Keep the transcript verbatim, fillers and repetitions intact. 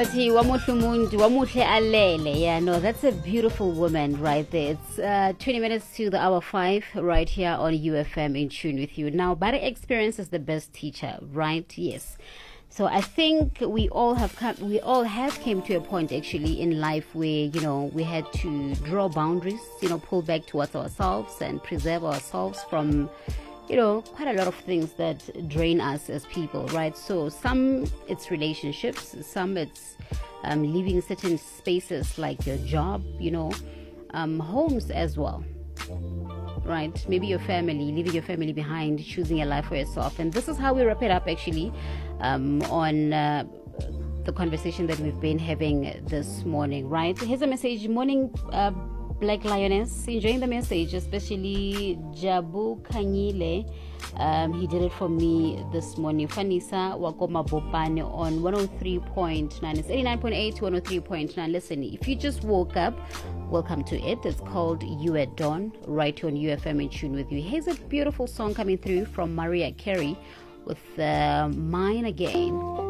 Bathi wamuhle umuntu wamuhle alele. Yeah, no, that's a beautiful woman right there. It's uh, twenty minutes to the hour five right here on U F M in tune with you. Now, better experience is the best teacher, right? Yes. So I think we all have come, we all have came to a point actually in life where, you know, we had to draw boundaries, you know, pull back towards ourselves and preserve ourselves from, you know, quite a lot of things that drain us as people, right? So some it's relationships, some it's um, leaving certain spaces like your job, you know, um, homes as well, right? Maybe your family, leaving your family behind, choosing a life for yourself. And this is how we wrap it up actually um, on uh, the conversation that we've been having this morning, right? Here's a message. Morning, uh, Black Lioness, enjoying the message, especially Jabu Kanyile. Um, he did it for me this morning. Fanisa Wakoma Bopane on one oh three point nine. It's eighty-nine point eight to one oh three point nine. Listen, if you just woke up, welcome to it. It's called You at Dawn, right here on U F M in tune with you. Here's a beautiful song coming through from Mariah Carey with uh, Mine Again.